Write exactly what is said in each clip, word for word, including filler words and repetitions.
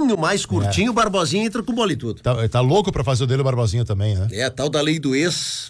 pouquinho mais curtinho, é. o Barbosinha entra com bola e tudo. Tá, tá louco pra fazer o dele o Barbosinha também, né? É, a tal da lei do ex.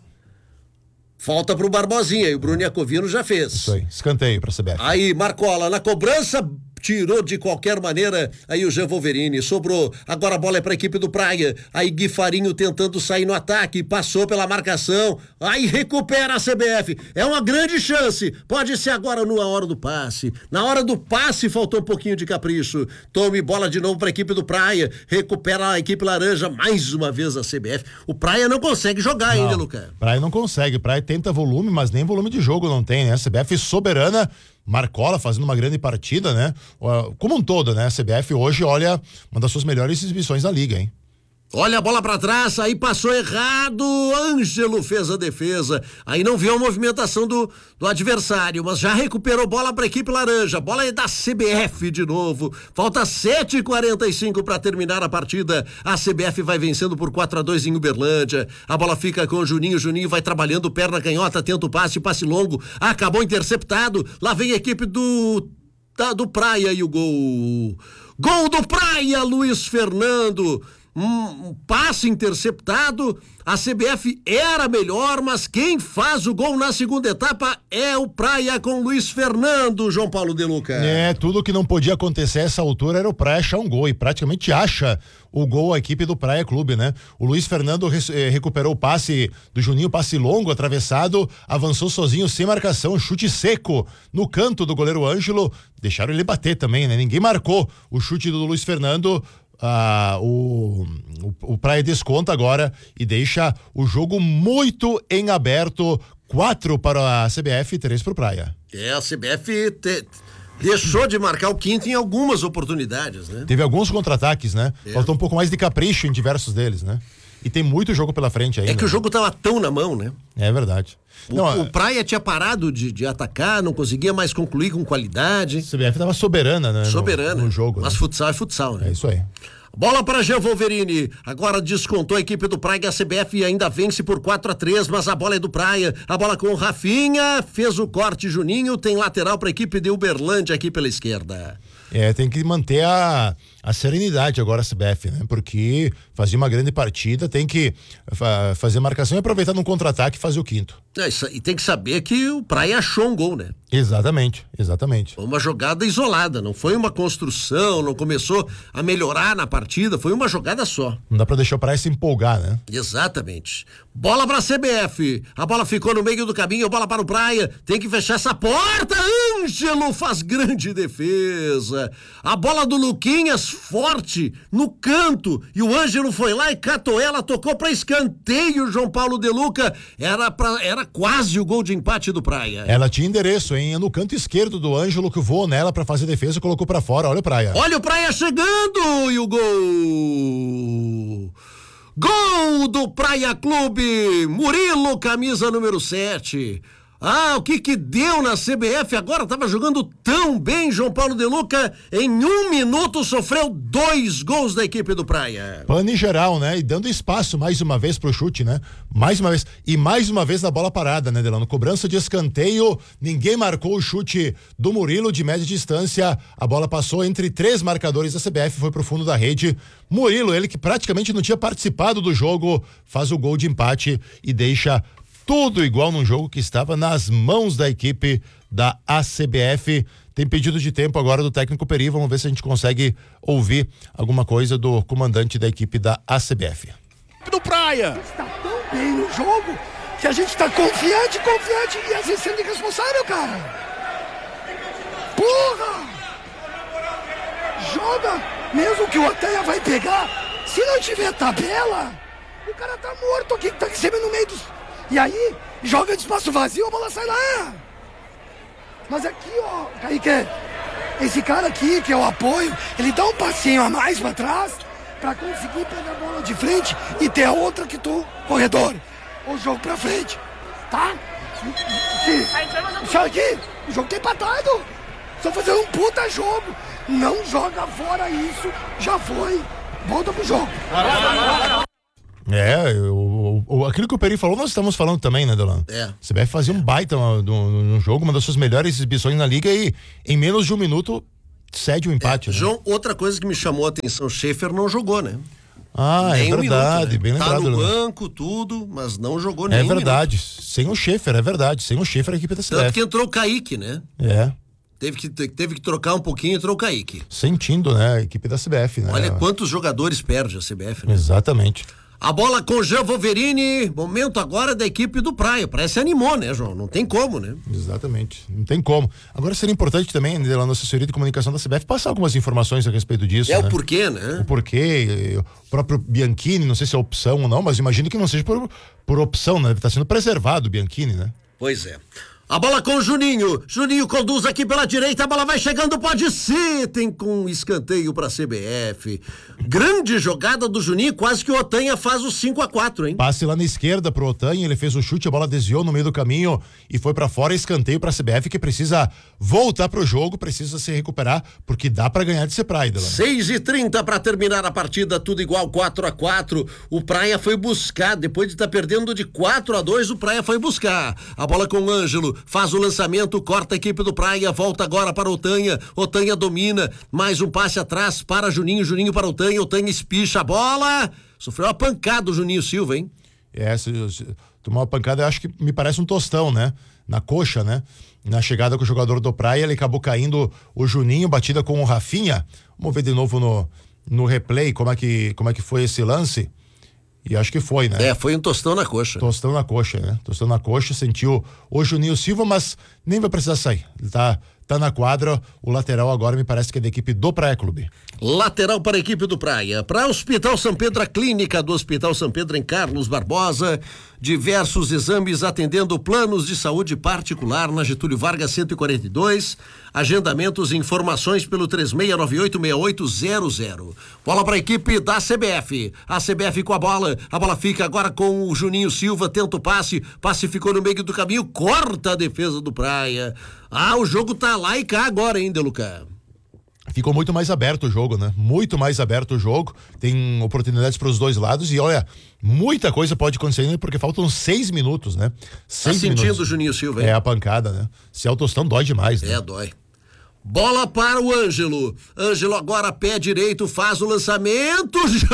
Falta pro Barbosinha, e o Bruno Iacovino já fez. Isso aí, escanteio pra C B F. Aí, Marcola, na cobrança, tirou de qualquer maneira, aí o Jean Wolverine, sobrou, agora a bola é pra equipe do Praia, aí Gui Farinho tentando sair no ataque, passou pela marcação, aí recupera a C B F, é uma grande chance, pode ser agora na hora do passe, na hora do passe faltou um pouquinho de capricho, tome bola de novo pra equipe do Praia, recupera a equipe laranja, mais uma vez a C B F, o Praia não consegue jogar não, ainda, Lucas. Praia não consegue, Praia tenta volume, mas nem volume de jogo não tem, né? A C B F soberana, Marcola fazendo uma grande partida, né? Como um todo, né? A C B F hoje, olha, uma das suas melhores exibições da liga, hein? Olha a bola pra trás, aí passou errado, Ângelo fez a defesa, aí não viu a movimentação do, do adversário, mas já recuperou bola pra equipe laranja, bola é da C B F de novo, falta sete e quarenta e cinco pra terminar a partida, a C B F vai vencendo por quatro a dois em Uberlândia, a bola fica com o Juninho, Juninho vai trabalhando, perna canhota, tenta o passe, passe longo, acabou interceptado, lá vem a equipe do, da, do Praia e o gol, gol do Praia, Luiz Fernando, Um, um passe interceptado, a C B F era melhor, mas quem faz o gol na segunda etapa é o Praia com Luiz Fernando, João Paulo De Luca. É, tudo que não podia acontecer a essa altura era o Praia achar um gol, e praticamente acha o gol a equipe do Praia Clube, né? O Luiz Fernando eh, recuperou o passe do Juninho, passe longo, atravessado, avançou sozinho, sem marcação, chute seco no canto do goleiro Ângelo, deixaram ele bater também, né? Ninguém marcou o chute do Luiz Fernando. Ah, o, o, o Praia desconta agora e deixa o jogo muito em aberto, quatro para a C B F e três para o Praia. É, a C B F te, deixou de marcar o quinto em algumas oportunidades, né? Teve alguns contra-ataques, né? É. Faltou um pouco mais de capricho em diversos deles, né? E tem muito jogo pela frente ainda. É que o jogo tava tão na mão, né? É verdade. O, não, o Praia tinha parado de, de atacar, não conseguia mais concluir com qualidade. A C B F tava soberana, né? Soberana. No, no jogo. Mas né? futsal é futsal, né? É isso aí. Bola para Jean Wolverine, agora descontou a equipe do Praia, a C B F ainda vence por quatro a três, mas a bola é do Praia, a bola com o Rafinha, fez o corte Juninho, tem lateral para a equipe de Uberlândia aqui pela esquerda. É, tem que manter a, a serenidade agora a C B F, né? Porque fazia uma grande partida, tem que fa- fazer marcação e aproveitar no contra-ataque e fazer o quinto. É, isso, e tem que saber que o Praia achou um gol, né? Exatamente, exatamente. Foi uma jogada isolada, não foi uma construção, não começou a melhorar na partida, foi uma jogada só. Não dá pra deixar o Praia se empolgar, né? Exatamente. Bola pra C B F, a bola ficou no meio do caminho, bola para o Praia, tem que fechar essa porta, Ângelo faz grande defesa, a bola do Luquinhas forte no canto, e o Ângelo foi lá e catou ela, tocou pra escanteio, João Paulo De Luca, era, pra, era quase o gol de empate do Praia. Ela tinha endereço, hein? No canto esquerdo do Ângelo, que voou nela pra fazer defesa e colocou pra fora, olha o Praia. Olha o Praia chegando, e o gol... Gol do Praia Clube, Murilo, camisa número sete. Ah, o que que deu na C B F agora? Tava jogando tão bem, João Paulo De Luca. Em um minuto sofreu dois gols da equipe do Praia. Pane geral, né? E dando espaço mais uma vez pro chute, né? Mais uma vez. E mais uma vez na bola parada, né, Delano? Cobrança de escanteio, ninguém marcou o chute do Murilo de média distância. A bola passou entre três marcadores da C B F, foi pro fundo da rede. Murilo, ele que praticamente não tinha participado do jogo, faz o gol de empate e deixa tudo igual num jogo que estava nas mãos da equipe da A C B F. Tem pedido de tempo agora do técnico Peri, vamos ver se a gente consegue ouvir alguma coisa do comandante da equipe da A C B F. Do Praia! Está tão bem no jogo que a gente está confiante, confiante e às vezes sendo irresponsável, cara. Porra! Joga, mesmo que o Oteia vai pegar, se não tiver tabela, o cara tá morto aqui, tá recebendo no meio dos... E aí, joga de espaço vazio, a bola sai lá. Mas aqui, ó, Kaique, esse cara aqui, que é o apoio, ele dá um passinho a mais pra trás pra conseguir pegar a bola de frente e ter a outra que tô corredor. O jogo pra frente, tá? Aqui, isso aqui, o jogo tá empatado. Só fazer um puta jogo. Não joga fora isso, já foi. Volta pro jogo. É, o, o, aquilo que o Peri falou, nós estamos falando também, né, Delano? É. O C B F fazia um baita no, no, no jogo, uma das suas melhores exibições na liga e em menos de um minuto cede o empate. É, né? João, outra coisa que me chamou a atenção, o Schaefer não jogou, né? Ah, nem é um verdade, minuto, né? bem lembrado. Tá no né? banco, tudo, mas não jogou nem É um verdade, minuto. sem o Schaefer, é verdade, sem o Schaefer a equipe da C B F. Tanto que entrou o Kaique, né? É, Teve que, teve que trocar um pouquinho e entrou o Kaique. sentindo, né, a equipe da C B F, né? Olha quantos jogadores perde a C B F, né? Exatamente. A bola com o Jean Wolverine, momento agora da equipe do Praia. Parece que animou, né, João? Não tem como, né? Exatamente, não tem como. Agora seria importante também, lá na assessoria de comunicação da C B F, passar algumas informações a respeito disso. É né? o porquê, né? O porquê, o próprio Bianchini, não sei se é opção ou não, mas imagino que não seja por, por opção, né? Tá sendo preservado o Bianchini, né? Pois é. A bola com o Juninho. Juninho conduz aqui pela direita, a bola vai chegando, pode ser. Tem com escanteio pra C B F. Grande jogada do Juninho, quase que o Otanha faz o cinco a quatro, hein? Passe lá na esquerda pro Otanha, ele fez o chute, a bola desviou no meio do caminho e foi pra fora, escanteio pra C B F, que precisa voltar pro jogo, precisa se recuperar, porque dá pra ganhar de ser Praia, Delano. seis e trinta pra terminar a partida, tudo igual, quatro a quatro. O Praia foi buscar, depois de estar tá perdendo de quatro a dois, o Praia foi buscar. A bola com o Ângelo, faz o lançamento, corta a equipe do Praia, volta agora para o Otanha, Otanha domina, mais um passe atrás para Juninho, Juninho para o Otanha, Otanha espicha a bola, sofreu uma pancada o Juninho Silva, hein? É, se, se tomar uma pancada, eu acho que me parece um tostão, né? Na coxa, né? Na chegada com o jogador do Praia, ele acabou caindo o Juninho, batida com o Rafinha. Vamos ver de novo no, no replay como é, que, como é que foi esse lance. E acho que foi, né? É, foi um tostão na coxa. Tostão na coxa, né? Tostão na coxa, sentiu o Juninho Silva, mas nem vai precisar sair. Ele tá, tá na quadra, o lateral agora me parece que é da equipe do Praia Clube. Lateral para a equipe do Praia. Para o Hospital São Pedro, a clínica do Hospital São Pedro em Carlos Barbosa. Diversos exames atendendo planos de saúde particular na Getúlio Vargas cento e quarenta e dois. Agendamentos e informações pelo três seis nove oito seis oito zero zero. Bola para a equipe da C B F. A C B F com a bola. A bola fica agora com o Juninho Silva. Tenta o passe. Passe ficou no meio do caminho. Corta a defesa do Praia. Ah, o jogo tá lá e cá agora, hein, Deluca? Ficou muito mais aberto o jogo, né? Muito mais aberto o jogo. Tem oportunidades para os dois lados e olha, muita coisa pode acontecer ainda porque faltam seis minutos, né? Seis tá sentindo minutos. o Juninho Silva, hein? É a pancada, né? Se é o tostão, dói demais, né? É, dói. Bola para o Ângelo. Ângelo agora pé direito, faz o lançamento. Já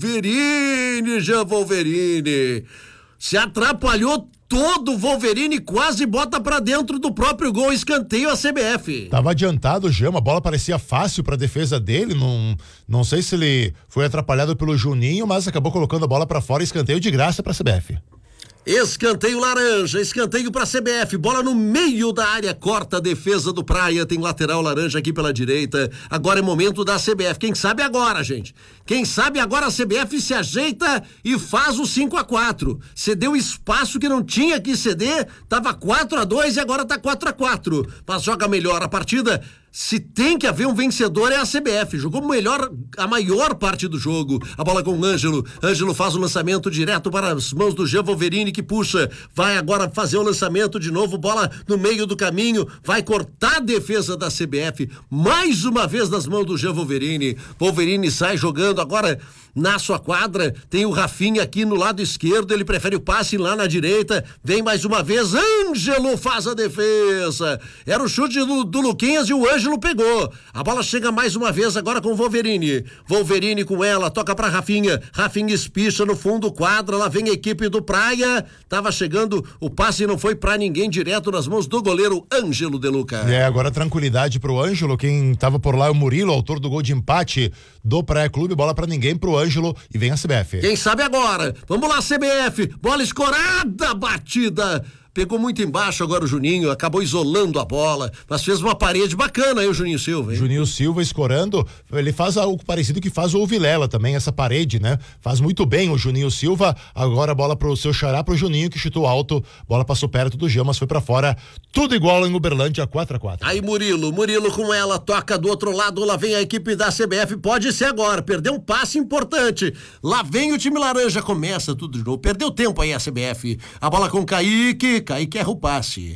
Wolverine, já Wolverine. Se atrapalhou todo o Wolverine, quase bota pra dentro do próprio gol, escanteio a C B F. Tava adiantado o Jama, a bola parecia fácil pra defesa dele, não, não sei se ele foi atrapalhado pelo Juninho, mas acabou colocando a bola pra fora, escanteio de graça pra C B F. Escanteio laranja, escanteio pra C B F, bola no meio da área, corta a defesa do Praia, tem lateral laranja aqui pela direita, agora é momento da C B F, quem sabe agora, gente, quem sabe agora a C B F se ajeita e faz o cinco a quatro, cedeu espaço que não tinha que ceder, tava quatro a dois e agora tá quatro a quatro, mas joga melhor a partida. Se tem que haver um vencedor é a C B F, jogou melhor a maior parte do jogo, a bola com o Ângelo, Ângelo faz o lançamento direto para as mãos do Jean Wolverine que puxa, vai agora fazer o lançamento de novo, bola no meio do caminho, vai cortar a defesa da C B F, mais uma vez nas mãos do Jean Wolverine, Wolverine sai jogando agora na sua quadra, tem o Rafinha aqui no lado esquerdo, ele prefere o passe lá na direita, vem mais uma vez, Ângelo faz a defesa, era o chute do, do Luquinhas e o Ângelo pegou, a bola chega mais uma vez agora com o Wolverine, Wolverine com ela, toca pra Rafinha, Rafinha espicha no fundo quadra, lá vem a equipe do Praia, tava chegando, o passe não foi pra ninguém, direto nas mãos do goleiro Ângelo De Luca. É, agora tranquilidade pro Ângelo, quem tava por lá é o Murilo, autor do gol de empate do Praia Clube, bola pra ninguém pro Ângelo e vem a C B F. Quem sabe agora, vamos lá C B F, bola escorada, batida, pegou muito embaixo agora o Juninho, acabou isolando a bola, mas fez uma parede bacana aí o Juninho Silva, hein? Juninho Silva escorando, ele faz algo parecido que faz o Vilela também, essa parede, né? Faz muito bem o Juninho Silva, agora a bola pro seu xará, pro Juninho que chutou alto, bola passou perto do Gil, mas foi pra fora, tudo igual em Uberlândia, quatro a quatro. Aí Murilo, Murilo com ela, toca do outro lado, lá vem a equipe da C B F, pode ser agora, perdeu um passe importante, lá vem o time laranja, começa tudo de novo, perdeu tempo aí a C B F, a bola com o Kaique, Kaique erra o passe.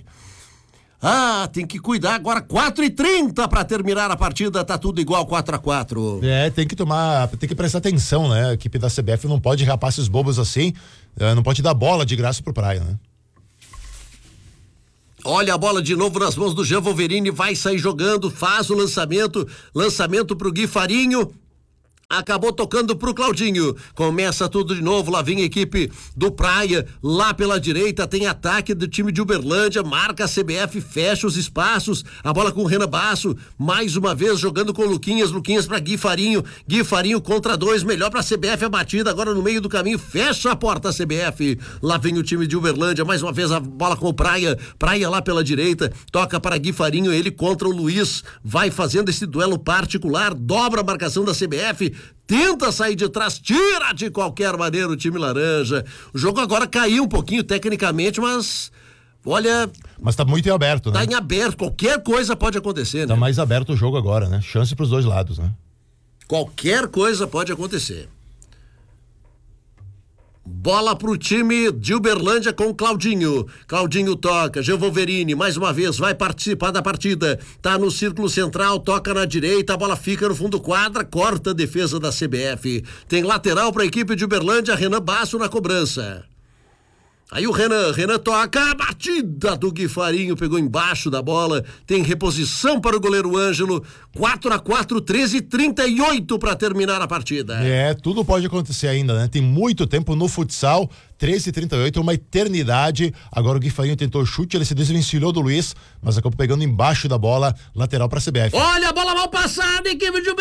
Ah, tem que cuidar agora, quatro e trinta para terminar a partida, tá tudo igual, quatro a quatro. É, tem que tomar, tem que prestar atenção, né? A equipe da C B F não pode errar passes bobos assim, não pode dar bola de graça pro Praia, né? Olha a bola de novo nas mãos do Jean Wolverine, vai sair jogando, faz o lançamento, lançamento pro Gui Farinho. Acabou tocando pro Claudinho, começa tudo de novo, lá vem a equipe do Praia, lá pela direita tem ataque do time de Uberlândia, marca a C B F, fecha os espaços, a bola com o Renan Basso, mais uma vez jogando com o Luquinhas, Luquinhas pra Gui Farinho, Gui Farinho contra dois, melhor pra C B F a batida, agora no meio do caminho, fecha a porta a C B F, lá vem o time de Uberlândia, mais uma vez a bola com o Praia, Praia lá pela direita, toca para Gui Farinho, ele contra o Luiz, vai fazendo esse duelo particular, dobra a marcação da C B F, tenta sair de trás, tira de qualquer maneira o time laranja. O jogo agora caiu um pouquinho tecnicamente, mas olha... Mas tá muito em aberto, né? Tá em aberto, qualquer coisa pode acontecer, né? Tá mais aberto o jogo agora, né? Chance pros dois lados, né? Qualquer coisa pode acontecer. Bola pro time de Uberlândia com Claudinho. Claudinho toca, Jean Wolverine mais uma vez vai participar da partida. Tá no círculo central, toca na direita, a bola fica no fundo quadra, corta a defesa da C B F. Tem lateral para a equipe de Uberlândia, Renan Basso na cobrança. Aí o Renan, Renan toca, a batida do Gui Farinho, pegou embaixo da bola, tem reposição para o goleiro Ângelo, quatro a quatro, treze e trinta e oito para terminar a partida. É, tudo pode acontecer ainda, né? Tem muito tempo no futsal, treze e trinta e oito, é uma eternidade. Agora o Gui Farinho tentou o chute, ele se desvencilhou do Luiz, mas acabou pegando embaixo da bola, lateral para a C B F. Olha a bola mal passada, equipe de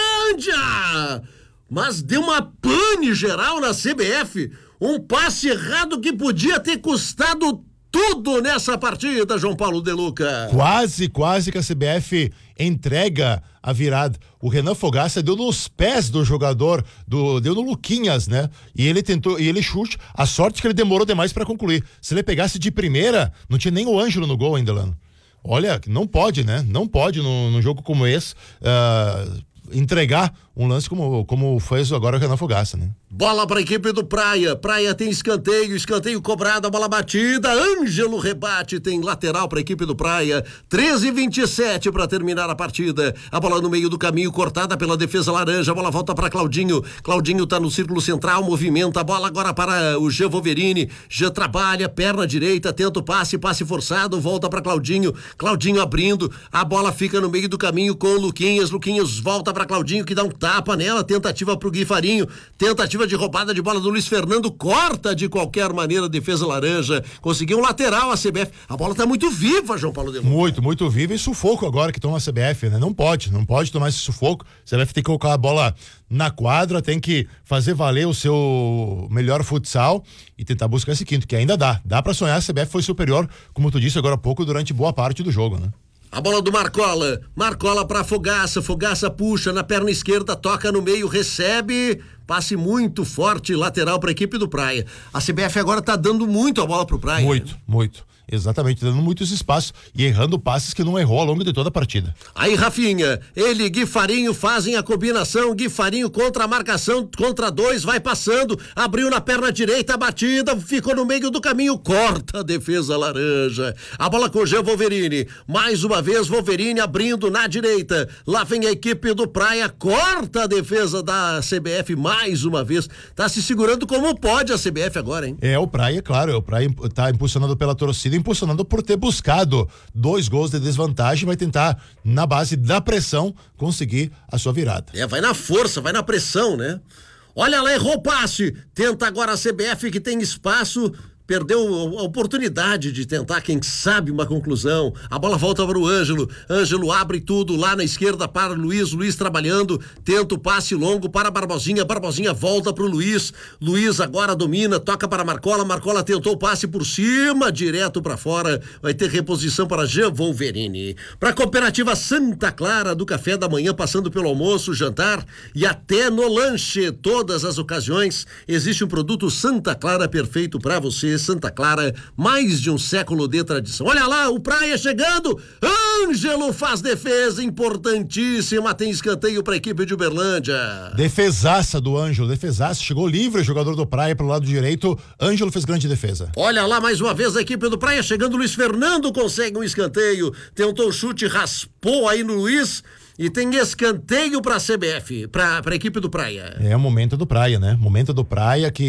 Uberlândia! Mas deu uma pane geral na C B F. Um passe errado que podia ter custado tudo nessa partida, João Paulo De Luca. Quase, quase que a C B F entrega a virada. O Renan Fogaça deu nos pés do jogador, do, deu no Luquinhas, né? E ele tentou, e ele chute. A sorte que ele demorou demais para concluir. Se ele pegasse de primeira, não tinha nem o Ângelo no gol ainda, Lano. Olha, não pode, né? Não pode num, num jogo como esse uh, entregar um lance como, como fez agora o Renan Fogaça, né? Bola para a equipe do Praia. Praia tem escanteio, escanteio cobrado, a bola batida. Ângelo rebate, tem lateral para a equipe do Praia. treze e vinte e sete para terminar a partida. A bola no meio do caminho, cortada pela defesa laranja. A bola volta para Claudinho. Claudinho tá no círculo central, movimenta a bola agora para o Jean Wolverine. Já trabalha, perna direita, tenta o passe, passe forçado, volta para Claudinho. Claudinho abrindo, a bola fica no meio do caminho com o Luquinhas. Luquinhas volta para Claudinho, que dá um tapa nela. Tentativa pro Gui Farinho. Tentativa de roubada de bola do Luiz Fernando, corta de qualquer maneira a defesa laranja, conseguiu um lateral a C B F, a bola tá muito viva, João Paulo de Luca. Muito, muito viva e sufoco agora que toma a C B F, né? Não pode, não pode tomar esse sufoco, a C B F tem que colocar a bola na quadra, tem que fazer valer o seu melhor futsal e tentar buscar esse quinto, que ainda dá, dá pra sonhar, a C B F foi superior, como tu disse agora há pouco, durante boa parte do jogo, né? A bola do Marcola, Marcola pra Fogaça, Fogaça puxa na perna esquerda, toca no meio, recebe, passe muito forte, lateral pra equipe do Praia. A C B F agora tá dando muito a bola pro Praia. Muito, muito. Exatamente, dando muitos espaços e errando passes que não errou ao longo de toda a partida. Aí, Rafinha, ele e Gui Farinho fazem a combinação, Gui Farinho contra a marcação, contra dois, vai passando, abriu na perna direita, a batida, ficou no meio do caminho, corta a defesa laranja. A bola com o Jean Wolverine, mais uma vez Wolverine abrindo na direita, lá vem a equipe do Praia, corta a defesa da C B F mais uma vez, tá se segurando como pode a C B F agora, hein? É, o Praia, claro, é o Praia tá impulsionado pela torcida, impulsionado por ter buscado dois gols de desvantagem, vai tentar, na base da pressão, conseguir a sua virada. É, vai na força, vai na pressão, né? Olha lá, errou o passe, tenta agora a C B F que tem espaço, perdeu a oportunidade de tentar, quem sabe, uma conclusão. A bola volta para o Ângelo. Ângelo abre tudo lá na esquerda para o Luiz. Luiz trabalhando, tenta o passe longo para Barbosinha. Barbosinha volta para o Luiz. Luiz agora domina, toca para Marcola. Marcola tentou o passe por cima, direto para fora. Vai ter reposição para Jean Wolverine. Para a Cooperativa Santa Clara, do café da manhã, passando pelo almoço, jantar e até no lanche. Todas as ocasiões, existe um produto Santa Clara perfeito para você. Santa Clara, mais de um século de tradição. Olha lá, o Praia chegando, Ângelo faz defesa importantíssima, tem escanteio para a equipe de Uberlândia. Defesaça do Ângelo, defesaça, chegou livre o jogador do Praia pelo lado direito, Ângelo fez grande defesa. Olha lá, mais uma vez a equipe do Praia chegando, Luiz Fernando consegue um escanteio, tentou o chute, raspou aí no Luiz. E tem escanteio para a C B F, para a equipe do Praia. É o momento do Praia, né? Momento do Praia que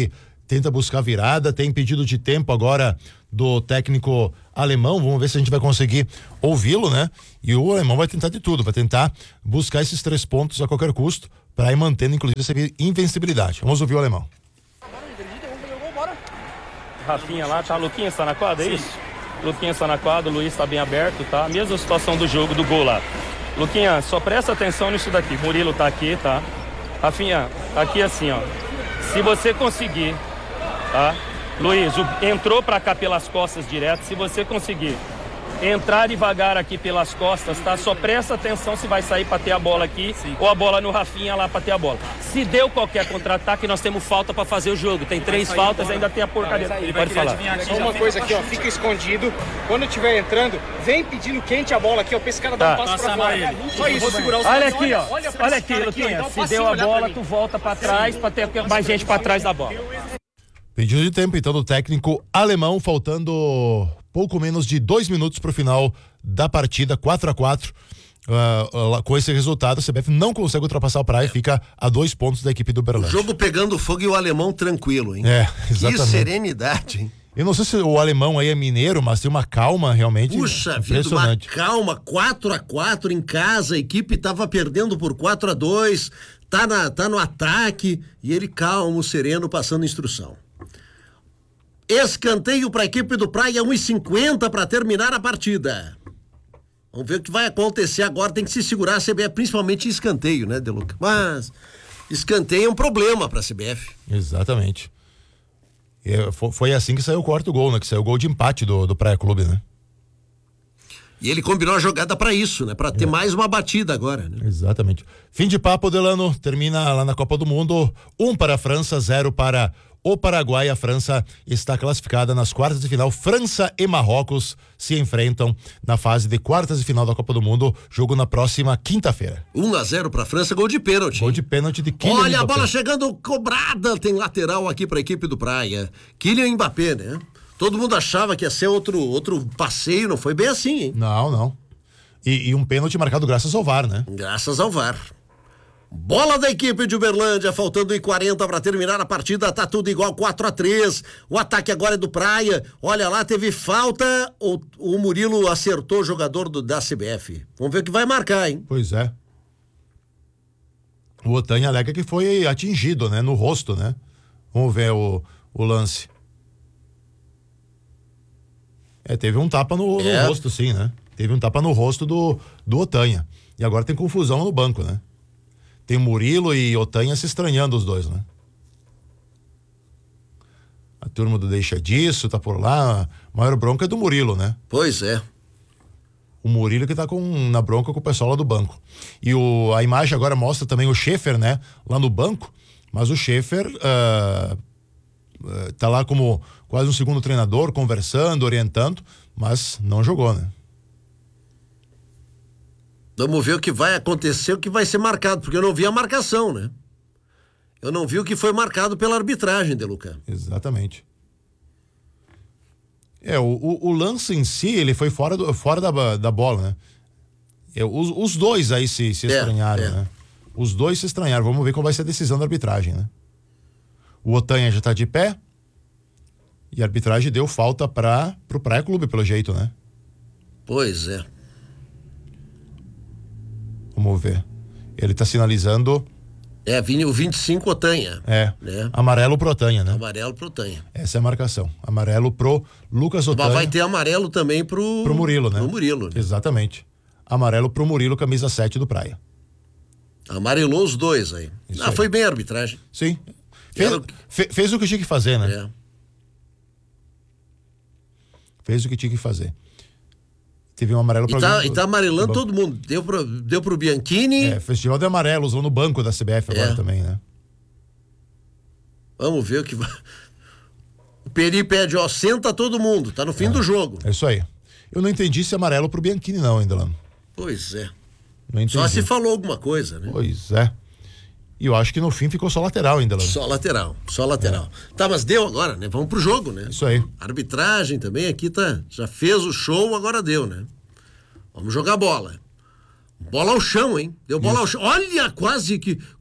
tenta buscar virada, tem pedido de tempo agora do técnico alemão, vamos ver se a gente vai conseguir ouvi-lo, né? E o alemão vai tentar de tudo, vai tentar buscar esses três pontos a qualquer custo, para ir mantendo inclusive essa invencibilidade. Vamos ouvir o alemão. Rafinha lá, tá? Luquinha está na quadra, é isso? Luquinha está na quadra, o Luiz está bem aberto, tá? Mesma situação do jogo, do gol lá. Luquinha, só presta atenção nisso daqui. Murilo tá aqui, tá? Rafinha, aqui assim, ó. Se você conseguir, tá? Luiz, o, entrou pra cá pelas costas direto. Se você conseguir entrar devagar aqui pelas costas, tá? Só presta atenção se vai sair pra ter a bola aqui. Sim. Ou a bola no Rafinha lá pra ter a bola. Se deu qualquer contra-ataque, nós temos falta pra fazer o jogo. Tem três faltas, ainda tem a porcaria. Ele pode falar. Só uma coisa aqui, ó. Fica escondido. Quando estiver entrando, vem pedindo quente a bola aqui, ó. Pra esse cara dar um passo pra fora. Só isso. Olha aqui, ó. Olha aqui, Luquinha. Se deu a bola, tu volta pra trás pra ter mais gente pra trás da bola. Pedido de tempo, então, do técnico alemão, faltando pouco menos de dois minutos para o final da partida, quatro a quatro. Uh, uh, com esse resultado, a C B F não consegue ultrapassar o Praia, fica a dois pontos da equipe do Uberlândia. O jogo pegando fogo e o alemão tranquilo, hein? É, exatamente. Que serenidade, hein? Eu não sei se o alemão aí é mineiro, mas tem uma calma realmente. Puxa vida, uma calma, quatro a quatro em casa, a equipe tava perdendo por quatro a dois, tá, na, tá no ataque, e ele calmo, sereno, passando instrução. Escanteio para a equipe do Praia, um e cinquenta para terminar a partida. Vamos ver o que vai acontecer agora, tem que se segurar a C B F, principalmente escanteio, né, Deluca? Mas escanteio é um problema para a C B F. Exatamente. E foi assim que saiu o quarto gol, né? Que saiu o gol de empate do, do Praia Clube, né? E ele combinou a jogada para isso, né? Para ter é. mais uma batida agora, né? Exatamente. Fim de papo, Delano, termina lá na Copa do Mundo, um para a França, zero para o Paraguai. A França está classificada nas quartas de final. França e Marrocos se enfrentam na fase de quartas de final da Copa do Mundo. Jogo na próxima quinta-feira. um a zero para a França, gol de pênalti. Gol de pênalti de Kylian Olha Mbappé. A bola chegando cobrada, tem lateral aqui para a equipe do Praia. Kylian Mbappé, né? Todo mundo achava que ia ser outro, outro passeio, não foi bem assim, hein? Não, não. E, e um pênalti marcado graças ao V A R, né? Graças ao V A R. Bola da equipe de Uberlândia, faltando em quarenta para terminar a partida, tá tudo igual, quatro a três. O ataque agora é do Praia. Olha lá, teve falta, o, o Murilo acertou o jogador do, da C B F. Vamos ver o que vai marcar, hein? Pois é. O Otanha alega que foi atingido, né? No rosto, né? Vamos ver o, o lance. É, teve um tapa no, no é. rosto, sim, né? Teve um tapa no rosto do, do Otanha. E agora tem confusão no banco, né? Tem Murilo e Otanha se estranhando os dois, né? A turma do deixa disso, tá por lá. A maior bronca é do Murilo, né? Pois é. O Murilo que tá com, na bronca com o pessoal lá do banco. E o, a imagem agora mostra também o Schaefer, né? Lá no banco. Mas o Schaefer uh, uh, tá lá como quase um segundo treinador, conversando, orientando, mas não jogou, né? Vamos ver o que vai acontecer, o que vai ser marcado, porque eu não vi a marcação, né? Eu não vi o que foi marcado pela arbitragem, Deluca. Exatamente. É, o, o, o lance em si, ele foi fora, do, fora da, da bola, né? É, os, os dois aí se, se estranharam, é, é. né? Os dois se estranharam. Vamos ver qual vai ser a decisão da arbitragem, né? O Otanha já tá de pé e a arbitragem deu falta para pro Praia Clube, pelo jeito, né? Pois é. Vamos ver. Ele tá sinalizando. É, o vinte e cinco Otanha. É. Né? Amarelo pro Otanha, né? Amarelo pro Otanha. Essa é a marcação. Amarelo pro Lucas Otanha. Mas vai ter amarelo também pro. Pro Murilo, né? Pro Murilo, né? Exatamente. Amarelo pro Murilo, camisa sete do Praia. Amarelou os dois aí. Isso ah, aí. foi bem a arbitragem. Sim. Fez, Era... fe, fez o que tinha que fazer, né? É. Fez o que tinha que fazer. Teve um amarelo pra... E tá, e tá amarelando todo mundo. Deu pro, deu pro Bianchini. É, festival de amarelos lá no banco da C B F agora é. também, né? Vamos ver o que vai... O Peri pede, ó, senta todo mundo, tá no fim é. do jogo. É isso aí. Eu não entendi se amarelo pro Bianchini não, ainda lá. Pois é. Não entendi. Só se falou alguma coisa, né? Pois é. E eu acho que no fim ficou só lateral ainda lá. Só lateral, só lateral. É. Tá, mas deu agora, né? Vamos pro jogo, né? Isso aí. A arbitragem também aqui tá, já fez o show, agora deu, né? Vamos jogar bola. Bola ao chão, hein? Deu bola Isso. ao chão. Olha, quase que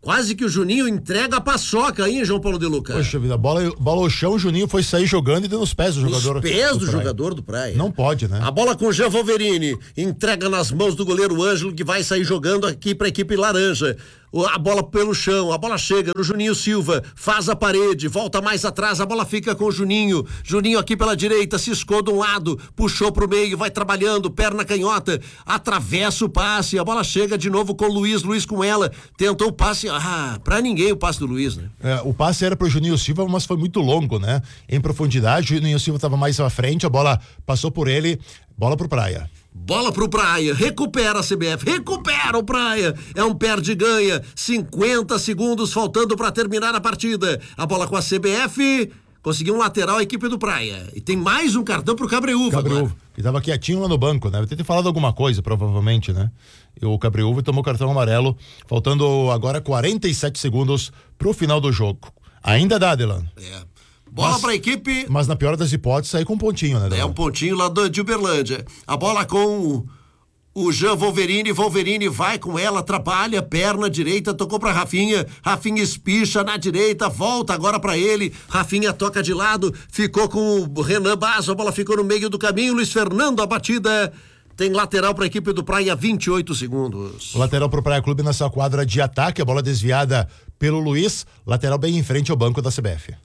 Quase que o Juninho entrega a paçoca aí, João Paulo de Luca. Poxa vida, bola, bola ao chão, o Juninho foi sair jogando e deu nos pés do jogador. Nos pés do, do jogador do Praia. Não pode, né? A bola com o Jean Wolverine, entrega nas mãos do goleiro Ângelo, que vai sair jogando aqui pra equipe laranja. A bola pelo chão, a bola chega no Juninho Silva, faz a parede, volta mais atrás, a bola fica com o Juninho. Juninho aqui pela direita, ciscou de um lado, puxou pro meio, vai trabalhando, perna canhota, atravessa o passe, a bola chega de novo com o Luiz, Luiz com ela, tentou o passe, ah, pra ninguém o passe do Luiz, né? É, o passe era pro Juninho Silva, mas foi muito longo, né? Em profundidade, o Juninho Silva tava mais à frente, a bola passou por ele, bola pro Praia. Bola pro Praia, recupera a C B F, recupera o Praia, é um perde-ganha, cinquenta segundos faltando para terminar a partida, a bola com a C B F, conseguiu um lateral a equipe do Praia, e tem mais um cartão pro Cabreúva agora. Cabreúva, que tava quietinho lá no banco, né? Deve ter falado alguma coisa, provavelmente, né? E o Cabreúva tomou cartão amarelo, faltando agora quarenta e sete segundos pro final do jogo. Ainda dá, Delano. É. Bola para a equipe. Mas na pior das hipóteses, sair com um pontinho, né? É um pontinho lá do, de Uberlândia. A bola com o Jean Wolverine. Wolverine vai com ela, trabalha, perna direita, tocou para Rafinha. Rafinha espicha na direita, volta agora para ele. Rafinha toca de lado, ficou com o Renan Basso. A bola ficou no meio do caminho. Luiz Fernando, a batida. Tem lateral para a equipe do Praia, vinte e oito segundos. O lateral pro Praia Clube nessa quadra de ataque. A bola desviada pelo Luiz. Lateral bem em frente ao banco da C B F.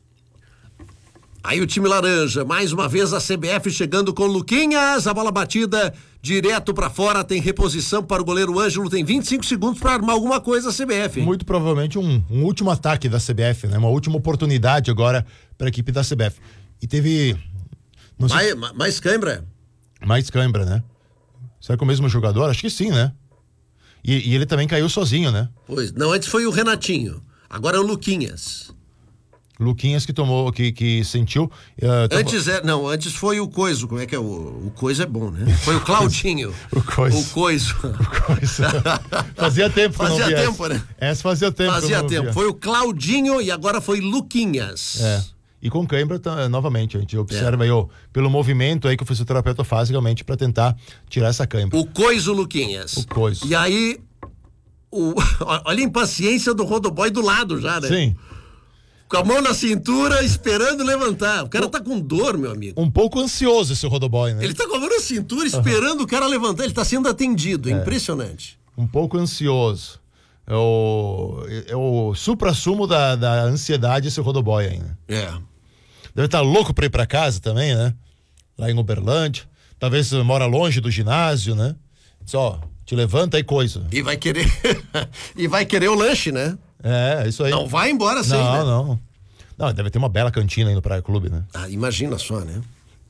Aí o time laranja, mais uma vez a C B F chegando com Luquinhas, a bola batida direto pra fora, tem reposição para o goleiro Ângelo, tem vinte e cinco segundos para armar alguma coisa a C B F. Hein? Muito provavelmente um, um último ataque da C B F, né? Uma última oportunidade agora para a equipe da C B F. E teve... Não sei, mais, mais cãibra? Mais cãibra, né? Será que é o mesmo jogador? Acho que sim, né? E, e ele também caiu sozinho, né? Pois, não, antes foi o Renatinho, agora é o Luquinhas. Luquinhas que tomou, que, que sentiu. Uh, antes é, não, antes foi o Coiso, como é que é? O, o Coiso é bom, né? Foi o Claudinho. o Coiso. O Coiso. O Coiso. Fazia tempo que fazia não via tempo, essa. Né? Essa fazia tempo. Fazia tempo. Via. Foi o Claudinho e agora foi Luquinhas. É. E com cãibra, tá, novamente, a gente observa é. aí, ó, pelo movimento aí que o fisioterapeuta faz realmente para tentar tirar essa cãibra. O Coiso Luquinhas. O Coiso. E aí, o, olha a impaciência do Rodoboy do lado já, né? Sim. Com a mão na cintura, esperando levantar. O cara tá com dor, meu amigo. Um pouco ansioso esse Rodoboy, né? Ele tá com a mão na cintura, esperando uhum. o cara levantar. Ele tá sendo atendido, é. Impressionante. Um pouco ansioso. É o, é o supra-sumo da, da ansiedade esse Rodoboy ainda. É. Deve estar louco pra ir pra casa também, né? Lá em Uberlândia. Talvez mora longe do ginásio, né? Só, te levanta e coisa. E vai querer... e vai querer o lanche, né? É, isso aí. Não vai embora sem, não, né? Não, não. Deve ter uma bela cantina aí no Praia Clube, né? Ah, imagina só, né?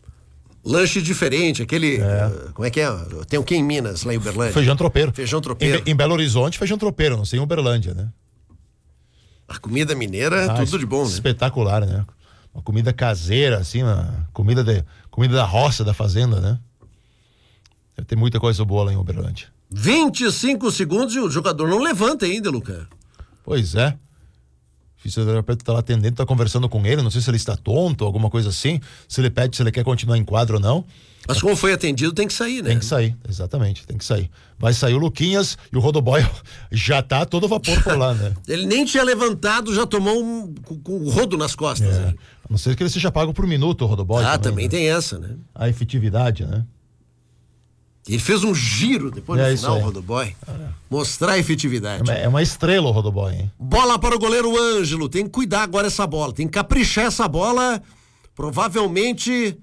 Lanche diferente, aquele... É. Uh, como é que é? Tem o que em Minas, lá em Uberlândia? Feijão tropeiro. Feijão tropeiro. Em, em Belo Horizonte, feijão tropeiro, não sei em Uberlândia, né? A comida mineira, ah, tudo de bom, né? Espetacular, né? Uma comida caseira, assim, uma comida, de, comida da roça, da fazenda, né? Deve ter muita coisa boa lá em Uberlândia. vinte e cinco segundos e o jogador não levanta ainda, Lucas. Pois é. O fisioterapeuta tá lá atendendo, tá conversando com ele, não sei se ele está tonto, alguma coisa assim, se ele pede se ele quer continuar em quadro ou não. Mas como foi atendido, tem que sair, né? Tem que sair, exatamente, tem que sair. Vai sair o Luquinhas e o Rodoboy já tá todo vapor por lá, né? Ele nem tinha levantado, já tomou um com o rodo nas costas. É. Né? A não ser que ele seja pago por minuto, o Rodoboy. Ah, também, também né? tem essa, né? A efetividade, né? Ele fez um giro depois é no final, o Rodoboy. É. Mostrar a efetividade. É uma, é uma estrela o Rodoboy, hein? Bola para o goleiro Ângelo. Tem que cuidar agora essa bola. Tem que caprichar essa bola. Provavelmente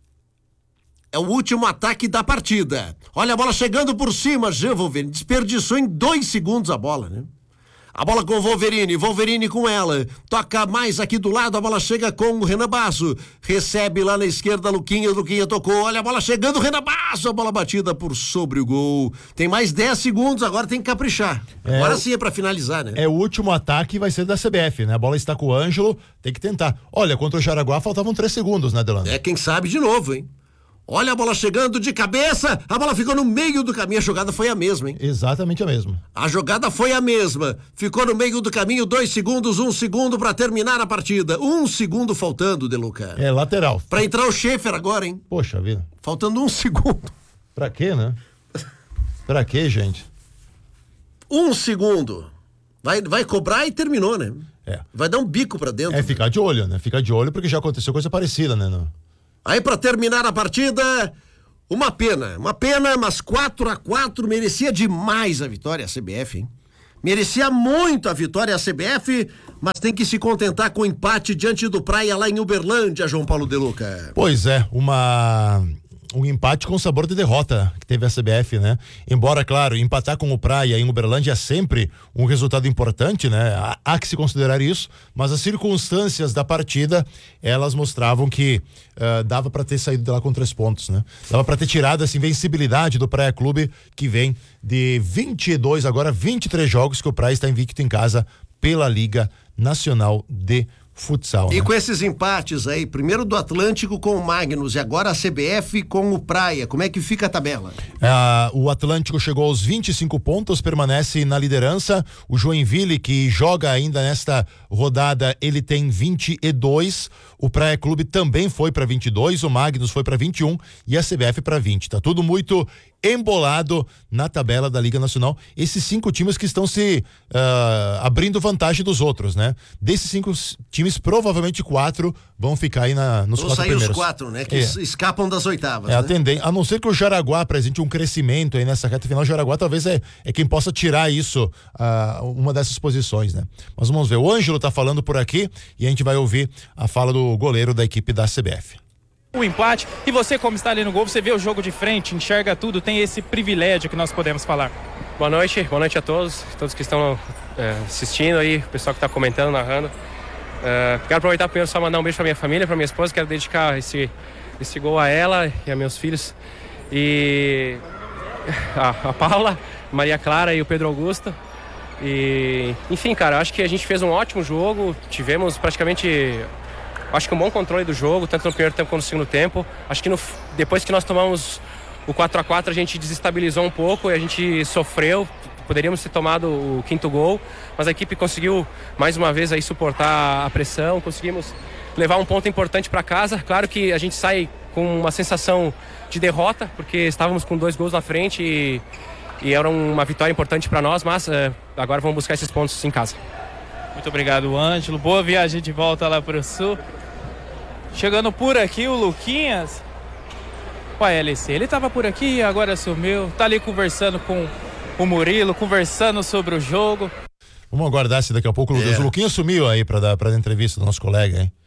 é o último ataque da partida. Olha a bola chegando por cima. Jean Wolverine desperdiçou em dois segundos a bola, né? A bola com o Wolverine, Wolverine com ela, toca mais aqui do lado, a bola chega com o Renan Basso, recebe lá na esquerda Luquinha, Luquinha tocou, olha a bola chegando, Renan Basso, a bola batida por sobre o gol, tem mais dez segundos, agora tem que caprichar, é, agora sim é pra finalizar, né? É o último ataque, vai ser da C B F, né? A bola está com o Ângelo, tem que tentar. Olha, contra o Jaraguá faltavam três segundos, né, Delano? É, quem sabe de novo, hein? Olha a bola chegando de cabeça, a bola ficou no meio do caminho, a jogada foi a mesma, hein? Exatamente a mesma. A jogada foi a mesma, ficou no meio do caminho, dois segundos, um segundo pra terminar a partida, um segundo faltando, De Luca. É, lateral. Pra entrar o Schaefer agora, hein? Poxa vida. Faltando um segundo. Pra quê, né? Pra quê, gente? Um segundo. Vai, vai cobrar e terminou, né? É. Vai dar um bico pra dentro. É ficar de olho, né? Ficar de olho porque já aconteceu coisa parecida, né? Não? Aí pra terminar a partida, uma pena, uma pena, mas quatro a quatro, merecia demais a vitória a C B F, hein? Merecia muito a vitória a C B F, mas tem que se contentar com o empate diante do Praia lá em Uberlândia, João Paulo De Luca. Pois é, uma... um empate com sabor de derrota que teve a C B F, né? Embora, claro, empatar com o Praia em Uberlândia é sempre um resultado importante, né? Há, há que se considerar isso, mas as circunstâncias da partida, elas mostravam que uh, dava para ter saído de lá com três pontos, né? Dava para ter tirado essa invencibilidade do Praia Clube, que vem de vinte e dois, agora vinte e três jogos que o Praia está invicto em casa pela Liga Nacional de Futsal. E né? com esses empates aí, primeiro do Atlântico com o Magnus e agora a C B F com o Praia, como é que fica a tabela? Ah, o Atlântico chegou aos vinte e cinco pontos, permanece na liderança. O Joinville, que joga ainda nesta rodada, ele tem vinte e dois. O Praia Clube também foi para vinte e dois, o Magnus foi para vinte e um e a C B F para vinte. Tá tudo muito embolado na tabela da Liga Nacional. Esses cinco times que estão se uh, abrindo vantagem dos outros, né? Desses cinco times, provavelmente quatro vão ficar aí na, nos Vão quatro sair primeiros. os quatro, né? Que É. es- escapam das oitavas. É né? a tendência, a não ser que o Jaraguá apresente um crescimento aí nessa reta final. O Jaraguá talvez é, é quem possa tirar isso, uh, uma dessas posições, né? Mas vamos ver, o Ângelo tá falando por aqui e a gente vai ouvir a fala do goleiro da equipe da C B F. O empate, e você, como está ali no gol, você vê o jogo de frente, enxerga tudo, tem esse privilégio que nós podemos falar. Boa noite, boa noite a todos, todos que estão é, assistindo aí, o pessoal que está comentando, narrando. É, quero aproveitar primeiro só mandar um beijo para minha família, para minha esposa, quero dedicar esse, esse gol a ela e a meus filhos. E a, a Paula, Maria Clara e o Pedro Augusto. E, enfim, cara, acho que a gente fez um ótimo jogo, tivemos praticamente... Acho que um bom controle do jogo, tanto no primeiro tempo quanto no segundo tempo. Acho que no, depois que nós tomamos o quatro a quatro, a gente desestabilizou um pouco e a gente sofreu. Poderíamos ter tomado o quinto gol, mas a equipe conseguiu mais uma vez aí suportar a pressão, conseguimos levar um ponto importante para casa. Claro que a gente sai com uma sensação de derrota, porque estávamos com dois gols na frente e, e era uma vitória importante para nós, mas é, agora vamos buscar esses pontos em casa. Muito obrigado, Ângelo. Boa viagem de volta lá para o Sul. Chegando por aqui, o Luquinhas. O A L C, ele estava por aqui e agora sumiu. Tá ali conversando com o Murilo, conversando sobre o jogo. Vamos aguardar se daqui a pouco é. o Luquinhas sumiu aí para dar, pra dar entrevista do nosso colega, hein?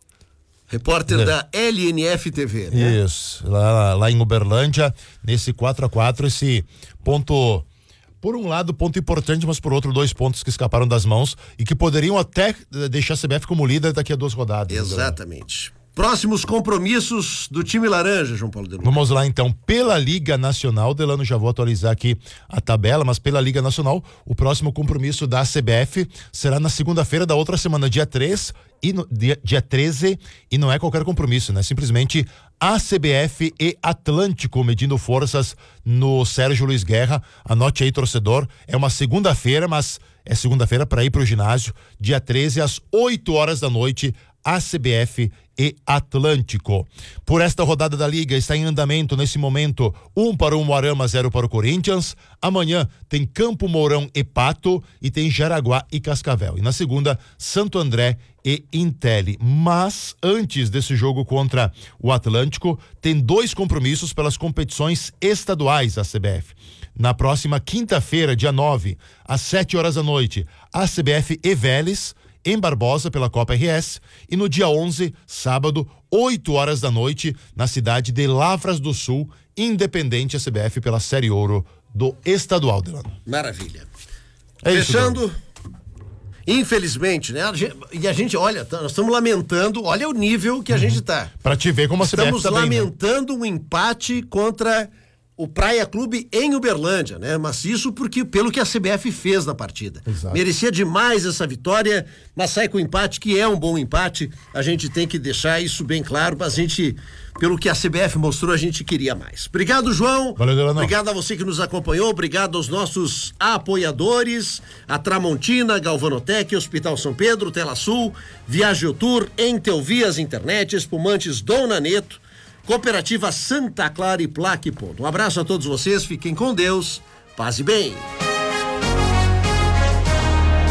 Repórter é. da L N F T V, né? Isso, lá, lá em Uberlândia, nesse quatro a quatro, esse ponto... Por um lado, ponto importante, mas por outro, dois pontos que escaparam das mãos e que poderiam até deixar a C B F como líder daqui a duas rodadas. Exatamente. Próximos compromissos do time laranja, João Paulo De Luca. Vamos lá, então, pela Liga Nacional, Delano, já vou atualizar aqui a tabela, mas pela Liga Nacional, o próximo compromisso da C B F será na segunda-feira da outra semana, dia três e no, dia, dia treze, e não é qualquer compromisso, né? Simplesmente a C B F e Atlântico medindo forças no Sérgio Luiz Guerra. Anote aí, torcedor, é uma segunda-feira, mas é segunda-feira para ir para o ginásio, dia treze às oito horas da noite, a C B F e Atlântico. Por esta rodada da Liga está em andamento nesse momento, um para o Moarama, zero para o Corinthians. Amanhã tem Campo Mourão e Pato e tem Jaraguá e Cascavel. E na segunda, Santo André e Intele. Mas antes desse jogo contra o Atlântico, tem dois compromissos pelas competições estaduais da C B F. Na próxima quinta-feira, dia nove, às sete horas da noite, a C B F e Vélez em Barbosa pela Copa R S, e no dia onze, sábado, oito horas da noite, na cidade de Lavras do Sul, Independente a C B F pela Série Ouro do Estadual, Delano. Maravilha. É isso, Fechando, Delano. Infelizmente, né? A gente, e a gente, olha, tá, nós estamos lamentando, olha o nível que a uhum. gente tá. Pra te ver como a C B F Estamos tá bem, lamentando né? um empate contra o Praia Clube em Uberlândia, né? Mas isso porque pelo que a C B F fez na partida. Exato. Merecia demais essa vitória, mas sai com o empate, que é um bom empate. A gente tem que deixar isso bem claro, mas a gente, pelo que a C B F mostrou, a gente queria mais. Obrigado, João. Valeu, Delano. Obrigado a você que nos acompanhou, obrigado aos nossos apoiadores, a Tramontina, Galvanotec, Hospital São Pedro, Tela Sul, Viagiotour, Entelvias Internet, Espumantes Dom Naneto, Cooperativa Santa Clara e Plaque Ponto. Um abraço a todos vocês, fiquem com Deus, paz e bem.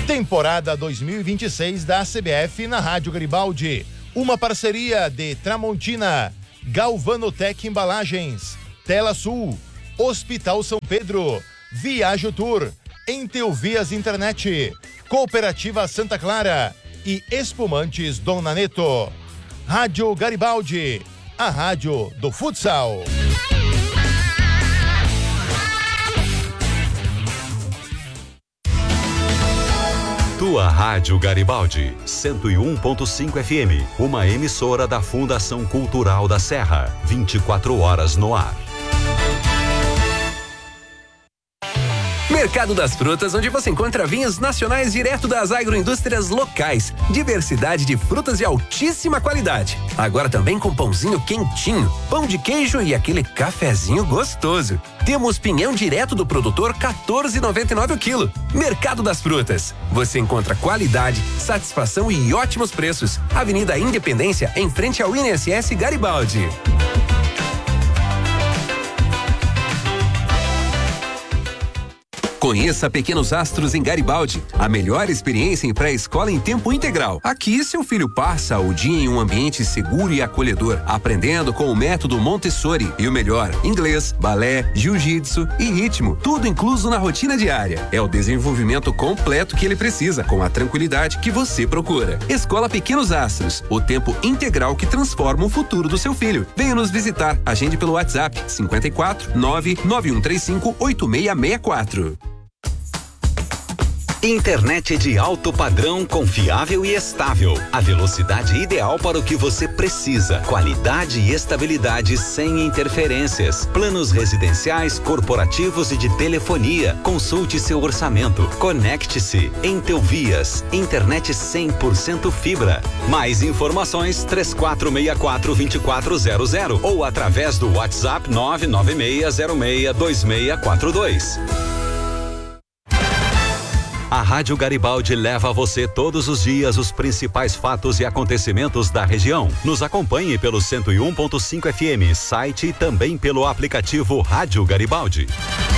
Temporada dois mil e vinte e seis da C B F na Rádio Garibaldi. Uma parceria de Tramontina, Galvanotec Embalagens, Tela Sul, Hospital São Pedro, Viajo Tour, Enteuvias Internet, Cooperativa Santa Clara e Espumantes Dona Neto. Rádio Garibaldi, a rádio do futsal. Tua Rádio Garibaldi, cento e um ponto cinco F M, uma emissora da Fundação Cultural da Serra, vinte e quatro horas no ar. Mercado das Frutas, onde você encontra vinhos nacionais direto das agroindústrias locais. Diversidade de frutas de altíssima qualidade. Agora também com pãozinho quentinho, pão de queijo e aquele cafezinho gostoso. Temos pinhão direto do produtor, quatorze reais e noventa e nove centavos o quilo. Mercado das Frutas. Você encontra qualidade, satisfação e ótimos preços. Avenida Independência, em frente ao I N S S Garibaldi. Conheça Pequenos Astros em Garibaldi, a melhor experiência em pré-escola em tempo integral. Aqui, seu filho passa o dia em um ambiente seguro e acolhedor, aprendendo com o método Montessori. E o melhor, inglês, balé, jiu-jitsu e ritmo, tudo incluso na rotina diária. É o desenvolvimento completo que ele precisa, com a tranquilidade que você procura. Escola Pequenos Astros, o tempo integral que transforma o futuro do seu filho. Venha nos visitar, agende pelo WhatsApp cinquenta e quatro, nove nove um três cinco, oito seis seis quatro. Internet de alto padrão, confiável e estável. A velocidade ideal para o que você precisa. Qualidade e estabilidade sem interferências. Planos residenciais, corporativos e de telefonia. Consulte seu orçamento. Conecte-se. Enteuvias. Internet cem por cento fibra. Mais informações três quatro seis quatro, dois quatro zero zero ou através do WhatsApp nove nove seis zero seis, dois seis quatro dois. A Rádio Garibaldi leva a você todos os dias os principais fatos e acontecimentos da região. Nos acompanhe pelo cento e um ponto cinco F M, site e também pelo aplicativo Rádio Garibaldi.